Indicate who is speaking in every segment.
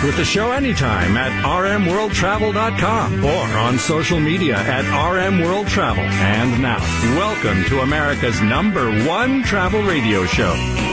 Speaker 1: with the show anytime at rmworldtravel.com or on social media at rmworldtravel. And now, welcome to America's #1 travel radio show.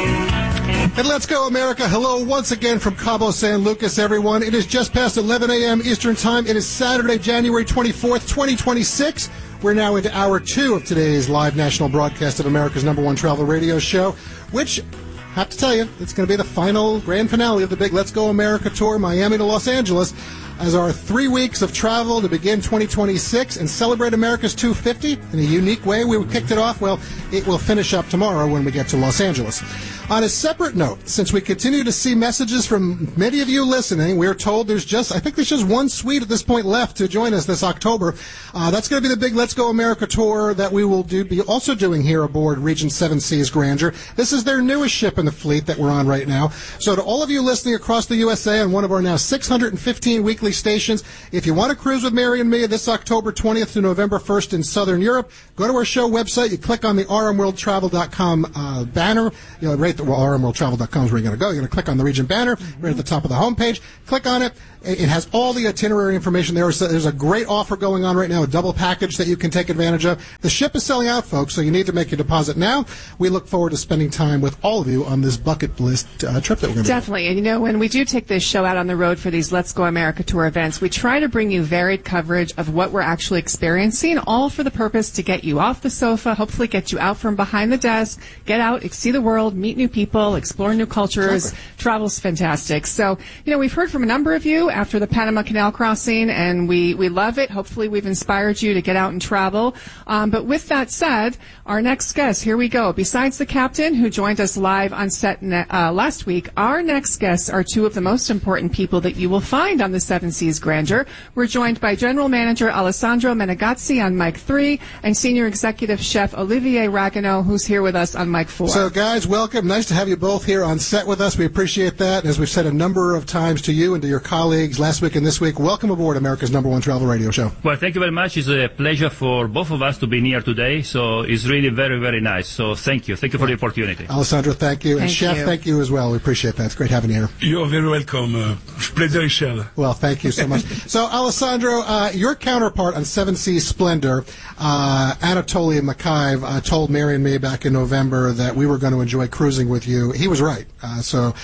Speaker 2: And let's go, America. Hello once again from Cabo San Lucas, everyone. It is just past 11 a.m. Eastern Time. It is Saturday, January 24th, 2026. We're now into hour 2 of today's live national broadcast of America's #1 travel radio show, which, I have to tell you, it's going to be the final grand finale of the big Let's Go America tour, Miami to Los Angeles, as our 3 weeks of travel to begin 2026 and celebrate America's 250 in a unique way. We kicked it off. Well, it will finish up tomorrow when we get to Los Angeles. On a separate note, since we continue to see messages from many of you listening, we're told I think there's just one suite at this point left to join us this October. That's going to be the big Let's Go America tour that we will be also doing here aboard Regent Seven Seas Grandeur. This is their newest ship in the fleet that we're on right now. So to all of you listening across the USA on one of our now 615 weekly stations, if you want to cruise with Mary and me this October 20th to November 1st in Southern Europe, go to our show website. You click on the rmworldtravel.com banner. rmworldtravel.com is where you're going to go. You're going to click on the Regent banner right at the top of the homepage. Click on it. It has all the itinerary information there. There's a great offer going on right now, a double package that you can take advantage of. The ship is selling out, folks, so you need to make your deposit now. We look forward to spending time with all of you on this bucket list trip that we're going to be
Speaker 3: Definitely. And, you know, when we do take this show out on the road for these Let's Go America Tour events, we try to bring you varied coverage of what we're actually experiencing, all for the purpose to get you off the sofa, hopefully get you out from behind the desk, get out, see the world, meet new people, explore new cultures.
Speaker 2: Exactly.
Speaker 3: Travel's fantastic. So, you know, we've heard from a number of you after the Panama Canal crossing, and we love it. Hopefully we've inspired you to get out and travel. But with that said, our next guest, here we go. Besides the captain who joined us live on set last week, our next guests are two of the most important people that you will find on the Seven Seas Grandeur. We're joined by General Manager Alessandro Menegazzi on mic 3 and Senior Executive Chef Olivier Ragueneau, who's here with us on mic 4.
Speaker 2: So, guys, welcome. Nice to have you both here on set with us. We appreciate that. And as we've said a number of times to you and to your colleagues last week and this week, welcome aboard America's #1 travel radio show.
Speaker 4: Well, thank you very much. It's a pleasure for both of us to be here today. So it's really very, very nice. So thank you. Thank you for the opportunity.
Speaker 2: Alessandro, thank you. And
Speaker 3: Thank
Speaker 2: Chef,
Speaker 3: you.
Speaker 2: thank you as well. We appreciate that. It's great having you here.
Speaker 5: You're very welcome. Pleasure is shared.
Speaker 2: Well, thank you so much. So, Alessandro, your counterpart on Seven Seas Splendor, Anatoly Makayev, told Mary and me back in November that we were going to enjoy cruising with you. He was right. So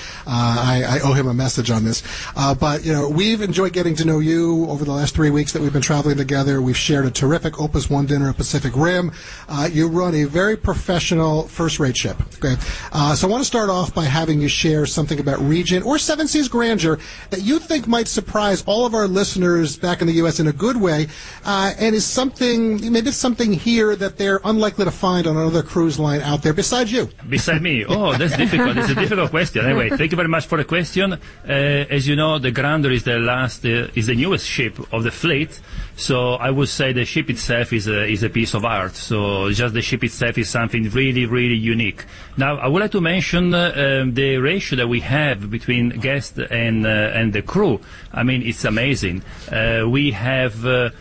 Speaker 2: I owe him a message on this. But, you know, we've enjoyed getting to know you over the last 3 weeks that we've been traveling together. We've shared a terrific Opus 1 dinner at Pacific Rim. You run a very professional first-rate ship. Okay. So I want to start off by having you share something about Regent or Seven Seas Grandeur that you think might surprise all of our listeners back in the U.S. in a good way, and is something here that they're unlikely to find on another cruise line out there besides you.
Speaker 4: Beside me? Oh, that's difficult. It's a difficult question. Anyway, thank you very much for the question. As you know, the Grandeur is the newest ship of the fleet. So I would say the ship itself is a piece of art. So just the ship itself is something really, really unique. Now, I would like to mention the ratio that we have between guests and the crew. I mean, it's amazing. We have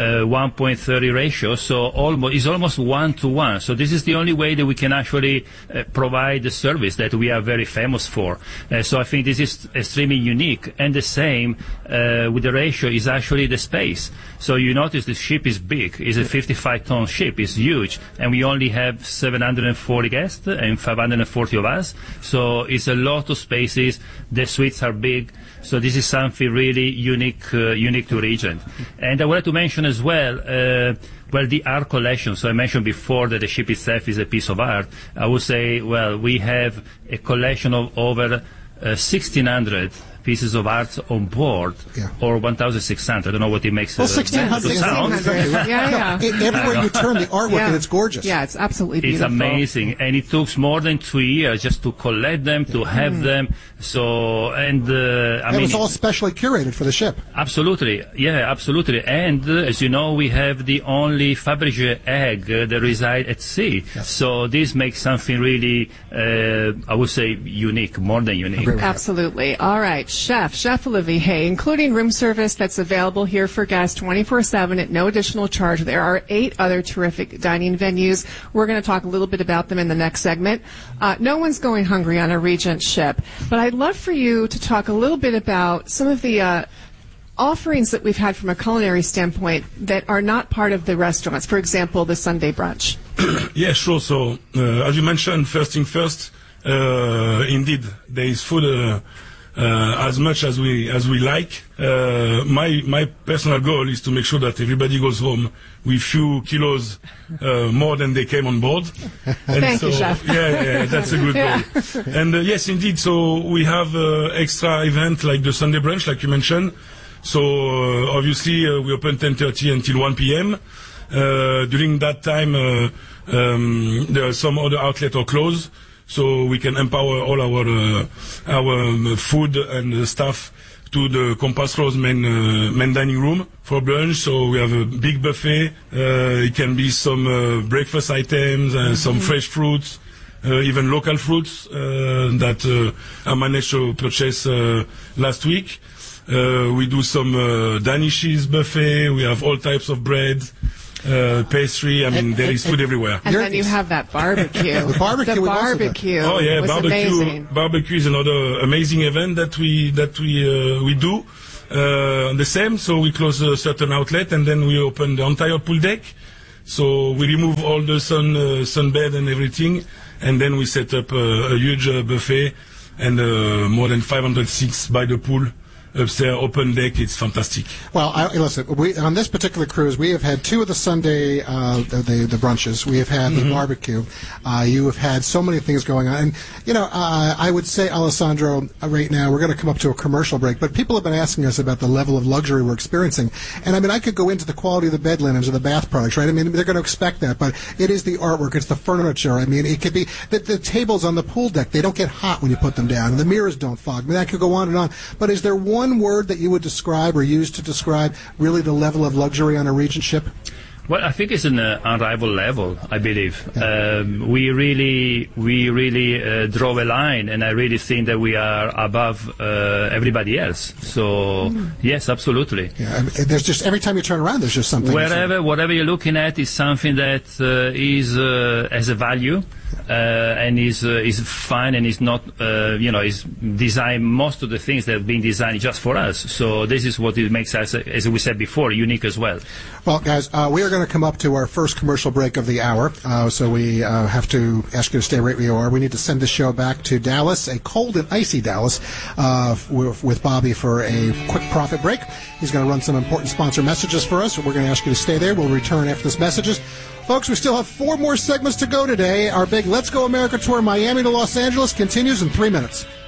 Speaker 4: 1.30 ratio, so it's almost 1-to-1. So this is the only way that we can actually provide the service that we are very famous for. So I think this is extremely unique. And the same with the ratio is actually the space. So you notice the ship is big. It's a 55-ton ship. It's huge. And we only have 740 guests and 540 of us. So it's a lot of spaces. The suites are big. So this is something really unique to Regent. And I wanted to mention as well, the art collection. So I mentioned before that the ship itself is a piece of art. I would say, we have a collection of over 1,600 pieces of art on board, or 1,600. I don't know what it makes.
Speaker 2: 1,600
Speaker 4: sound.
Speaker 3: Yeah.
Speaker 2: Everywhere you turn, the artwork, and it's gorgeous.
Speaker 3: Yeah, it's absolutely beautiful.
Speaker 4: It's amazing, and it took more than 2 years just to collect them, to have them. So, and
Speaker 2: it was all specially curated for the ship.
Speaker 4: Absolutely, yeah, absolutely. And as you know, we have the only Fabergé egg that reside at sea. Yes. So this makes something really, I would say, unique, more than unique.
Speaker 3: Absolutely. All right. Chef Olivier, including room service that's available here for guests 24/7 at no additional charge. There are 8 other terrific dining venues. We're going to talk a little bit about them in the next segment. No one's going hungry on a Regent ship, but I'd love for you to talk a little bit about some of the offerings that we've had from a culinary standpoint that are not part of the restaurants. For example, the Sunday brunch.
Speaker 5: Yeah, sure. So, as you mentioned, first thing first, indeed, there is food as much as we like. My personal goal is to make sure that everybody goes home with few kilos more than they came on board. And
Speaker 3: Thank you, Chef.
Speaker 5: Yeah, that's a good goal. And yes, indeed. So we have extra event like the Sunday brunch, like you mentioned. So obviously we open 10:30 until 1 p.m. During that time, there are some other outlets are closed, so we can empower all our food and staff to the Compass Rose main dining room for brunch. So we have a big buffet. It can be some breakfast items, some fresh fruits, even local fruits that I managed to purchase last week. We do some Danishes buffet. We have all types of bread, pastry. I mean, there is food everywhere.
Speaker 3: And then you have that barbecue.
Speaker 2: The barbecue.
Speaker 3: The barbecue.
Speaker 5: Oh yeah,
Speaker 3: was
Speaker 5: barbecue.
Speaker 3: Amazing.
Speaker 5: Barbecue is another amazing event that we do. The same. So we close a certain outlet and then we open the entire pool deck. So we remove all the sunbed and everything, and then we set up a huge buffet and more than 500 seats by the pool. Upstairs, open deck, it's fantastic.
Speaker 2: Well, listen, on this particular cruise, we have had 2 of the Sunday, the brunches. We have had the barbecue. You have had so many things going on. And, I would say, Alessandro, right now, we're going to come up to a commercial break, but people have been asking us about the level of luxury we're experiencing. And, I mean, I could go into the quality of the bed linens or the bath products, right? I mean, they're going to expect that, but it is the artwork, it's the furniture. I mean, it could be the tables on the pool deck. They don't get hot when you put them down. The mirrors don't fog. I mean, that could go on and on. But is there one word that you would describe or use to describe really the level of luxury on a Regent ship?
Speaker 4: Well, I think it's an unrivaled level, I believe.
Speaker 2: Yeah.
Speaker 4: We really draw a line, and I really think that we are above everybody else. So, yes, absolutely.
Speaker 2: Yeah, there's just, every time you turn around, there's just something.
Speaker 4: Whatever you're looking at is something that has a value. And is fine and is not, is designed. Most of the things that have been designed just for us. So this is what it makes us, as we said before, unique as well.
Speaker 2: Well, guys, we are going to come up to our first commercial break of the hour. So we have to ask you to stay right where you are. We need to send the show back to Dallas, a cold and icy Dallas, with Bobby for a quick profit break. He's going to run some important sponsor messages for us. So we're going to ask you to stay there. We'll return after this messages. Folks, we still have 4 more segments to go today. Our big Let's Go America tour, Miami to Los Angeles, continues in 3 minutes.